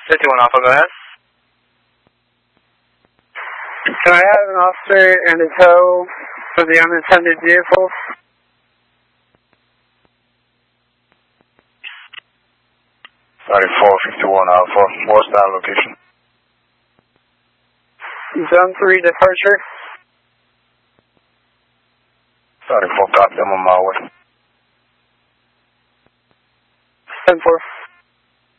51 Alpha, go ahead. Can I have an officer and a tow for the unattended vehicle? Sorry, 451 Alpha. What's that location? Zone 3 departure. Sorry, 4 copy, I'm on my way. 10-4.